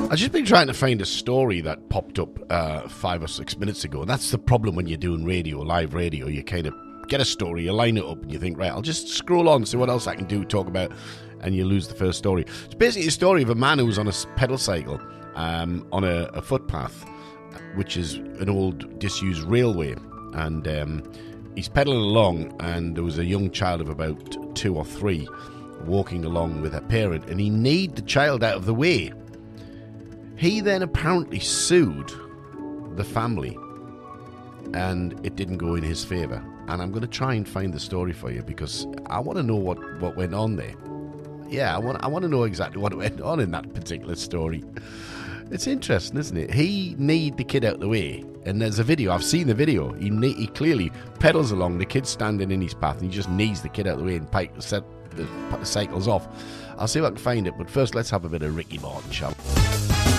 I've just been trying to find a story that popped up 5 or 6 minutes ago. And that's the problem when you're doing radio, live radio. You kind of get a story, you line it up, and you think, right, I'll just scroll on, see what else I can do, talk about, and you lose the first story. It's basically a story of a man who was on a pedal cycle on a footpath, which is an old disused railway. And he's pedaling along, and there was a young child of about 2 or 3 walking along with her parent, and he kneed the child out of the way. He then apparently sued the family, and it didn't go in his favour. And I'm going to try and find the story for you, because I want to know what went on there. Yeah, I want to know exactly what went on in that particular story. It's interesting, isn't it? He kneed the kid out the way, and there's a video. I've seen the video. He clearly pedals along. The kid's standing in his path, and he just knees the kid out the way and set the cycles off. I'll see if I can find it, but first let's have a bit of Ricky Martin, shall we?